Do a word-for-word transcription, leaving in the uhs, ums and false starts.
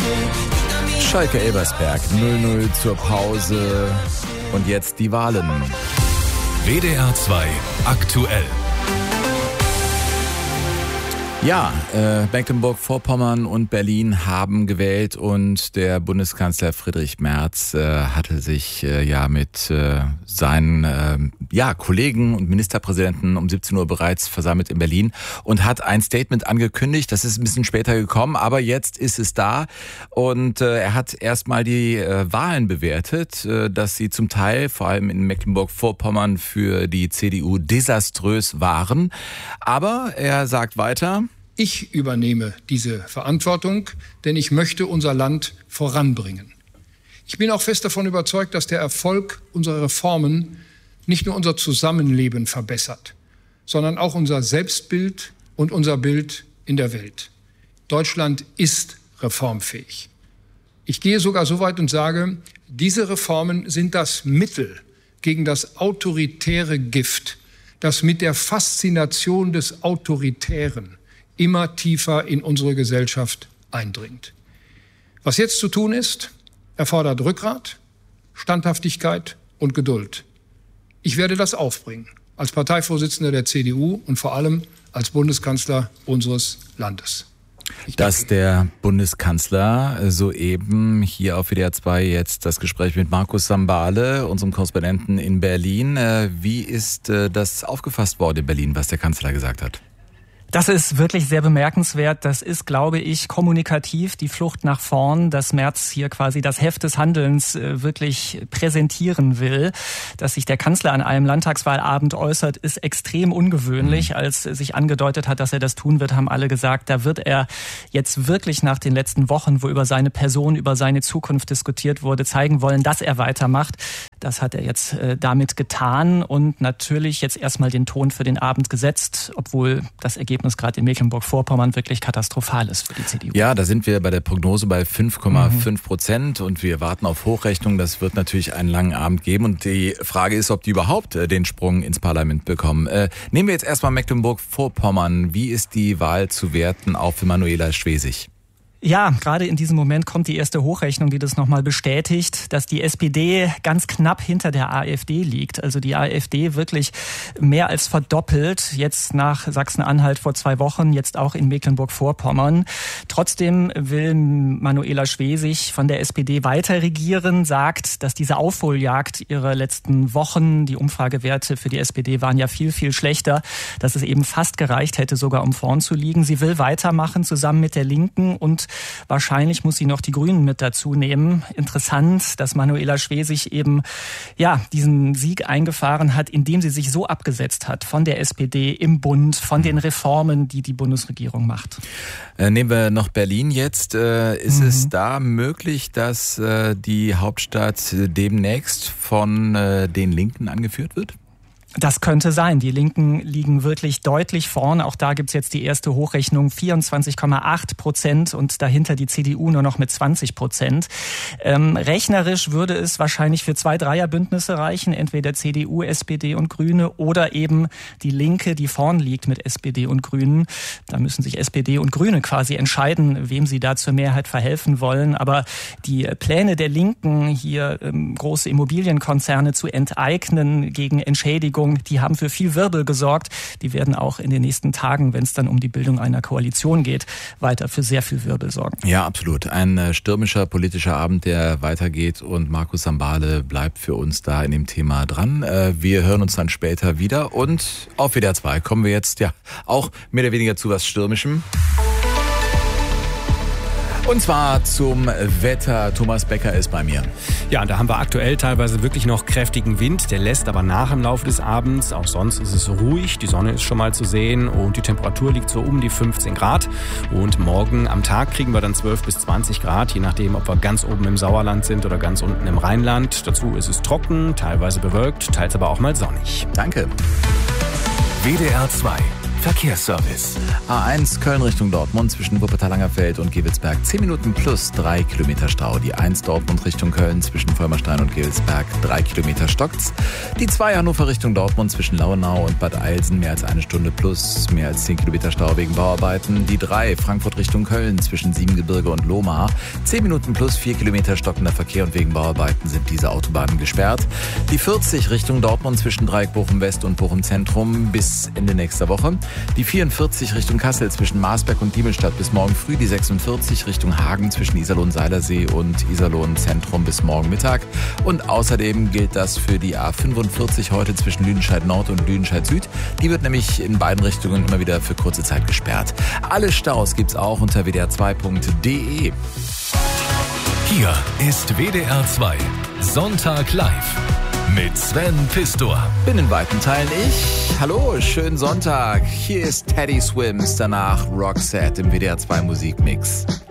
Schalke Elversberg, null null zur Pause und jetzt die Wahlen. W D R zwei aktuell. Ja, äh, Mecklenburg-Vorpommern und Berlin haben gewählt und der Bundeskanzler Friedrich Merz äh, hatte sich äh, ja mit äh, seinen äh, ja, Kollegen und Ministerpräsidenten um siebzehn Uhr bereits versammelt in Berlin und hat ein Statement angekündigt. Das ist ein bisschen später gekommen, aber jetzt ist es da und äh, er hat erstmal die äh, Wahlen bewertet, äh, dass sie zum Teil, vor allem in Mecklenburg-Vorpommern, für die C D U desaströs waren. Aber er sagt weiter: Ich übernehme diese Verantwortung, denn ich möchte unser Land voranbringen. Ich bin auch fest davon überzeugt, dass der Erfolg unserer Reformen nicht nur unser Zusammenleben verbessert, sondern auch unser Selbstbild und unser Bild in der Welt. Deutschland ist reformfähig. Ich gehe sogar so weit und sage, diese Reformen sind das Mittel gegen das autoritäre Gift, das mit der Faszination des Autoritären immer tiefer in unsere Gesellschaft eindringt. Was jetzt zu tun ist, erfordert Rückgrat, Standhaftigkeit und Geduld. Ich werde das aufbringen, als Parteivorsitzender der C D U und vor allem als Bundeskanzler unseres Landes. Dass der Bundeskanzler soeben hier auf W D R zwei jetzt das Gespräch mit Markus Sambale, unserem Korrespondenten in Berlin. Wie ist das aufgefasst worden in Berlin, was der Kanzler gesagt hat? Das ist wirklich sehr bemerkenswert. Das ist, glaube ich, kommunikativ die Flucht nach vorn, dass Merz hier quasi das Heft des Handelns wirklich präsentieren will. Dass sich der Kanzler an einem Landtagswahlabend äußert, ist extrem ungewöhnlich. Als sich angedeutet hat, dass er das tun wird, haben alle gesagt, da wird er jetzt wirklich nach den letzten Wochen, wo über seine Person, über seine Zukunft diskutiert wurde, zeigen wollen, dass er weitermacht. Das hat er jetzt äh, damit getan und natürlich jetzt erstmal den Ton für den Abend gesetzt, obwohl das Ergebnis gerade in Mecklenburg-Vorpommern wirklich katastrophal ist für die C D U. Ja, da sind wir bei der Prognose bei fünf Komma fünf Prozent und wir warten auf Hochrechnung. Das wird natürlich einen langen Abend geben und die Frage ist, ob die überhaupt äh, den Sprung ins Parlament bekommen. Äh, nehmen wir jetzt erstmal Mecklenburg-Vorpommern. Wie ist die Wahl zu werten, auch für Manuela Schwesig? Ja, gerade in diesem Moment kommt die erste Hochrechnung, die das nochmal bestätigt, dass die S P D ganz knapp hinter der AfD liegt. Also die AfD wirklich mehr als verdoppelt, jetzt nach Sachsen-Anhalt vor zwei Wochen, jetzt auch in Mecklenburg-Vorpommern. Trotzdem will Manuela Schwesig von der S P D weiter regieren, sagt, dass diese Aufholjagd ihrer letzten Wochen, die Umfragewerte für die S P D waren ja viel, viel schlechter, dass es eben fast gereicht hätte, sogar um vorn zu liegen. Sie will weitermachen zusammen mit der Linken und wahrscheinlich muss sie noch die Grünen mit dazu nehmen. Interessant, dass Manuela Schwesig eben ja diesen Sieg eingefahren hat, indem sie sich so abgesetzt hat von der S P D im Bund, von den Reformen, die die Bundesregierung macht. Äh, nehmen wir noch Berlin jetzt. Äh, ist mhm. es da möglich, dass äh, die Hauptstadt demnächst von äh, den Linken angeführt wird? Das könnte sein. Die Linken liegen wirklich deutlich vorn. Auch da gibt's jetzt die erste Hochrechnung, vierundzwanzig Komma acht Prozent und dahinter die C D U nur noch mit zwanzig Prozent. Ähm, rechnerisch würde es wahrscheinlich für zwei Dreierbündnisse reichen, entweder C D U, S P D und Grüne oder eben die Linke, die vorn liegt mit S P D und Grünen. Da müssen sich S P D und Grüne quasi entscheiden, wem sie da zur Mehrheit verhelfen wollen. Aber die Pläne der Linken, hier ähm, große Immobilienkonzerne zu enteignen gegen Entschädigung, die haben für viel Wirbel gesorgt. Die werden auch in den nächsten Tagen, wenn es dann um die Bildung einer Koalition geht, weiter für sehr viel Wirbel sorgen. Ja, absolut. Ein äh, stürmischer politischer Abend, der weitergeht und Markus Sambale bleibt für uns da in dem Thema dran. Äh, wir hören uns dann später wieder und auf W D R zwei kommen wir jetzt ja auch mehr oder weniger zu was Stürmischem. Und zwar zum Wetter. Thomas Becker ist bei mir. Ja, da haben wir aktuell teilweise wirklich noch kräftigen Wind. Der lässt aber nach im Laufe des Abends. Auch sonst ist es ruhig. Die Sonne ist schon mal zu sehen und die Temperatur liegt so um die fünfzehn Grad. Und morgen am Tag kriegen wir dann zwölf bis zwanzig Grad, je nachdem, ob wir ganz oben im Sauerland sind oder ganz unten im Rheinland. Dazu ist es trocken, teilweise bewölkt, teils aber auch mal sonnig. Danke. W D R zwei Verkehrsservice. A eins Köln Richtung Dortmund zwischen Wuppertal-Langerfeld und Gevelsberg zehn Minuten plus drei Kilometer Stau. Die eins Dortmund Richtung Köln zwischen Vollmerstein und Gevelsberg drei Kilometer stockt's. Die zwei Hannover Richtung Dortmund zwischen Lauenau und Bad Eilsen mehr als eine Stunde plus mehr als zehn Kilometer Stau wegen Bauarbeiten. Die drei Frankfurt Richtung Köln zwischen Siebengebirge und Lohmar zehn Minuten plus vier Kilometer stockender Verkehr und wegen Bauarbeiten sind diese Autobahnen gesperrt. Die vierzig Richtung Dortmund zwischen Dreieck Bochum West und Bochum Zentrum bis Ende nächster Woche. Die vierundvierzig Richtung Kassel zwischen Marsberg und Diemelstadt bis morgen früh. Die sechsundvierzig Richtung Hagen zwischen Iserlohn-Seilersee und Iserlohn-Zentrum bis morgen Mittag. Und außerdem gilt das für die A fünfundvierzig heute zwischen Lüdenscheid Nord und Lüdenscheid Süd. Die wird nämlich in beiden Richtungen immer wieder für kurze Zeit gesperrt. Alle Staus gibt's auch unter w d r zwei punkt d e. Hier ist W D R zwei Sonntag live mit Sven Pistor. Bin in weiten Teilen ich. Hallo, schönen Sonntag. Hier ist Teddy Swims, danach Roxette im W D R zwei Musikmix.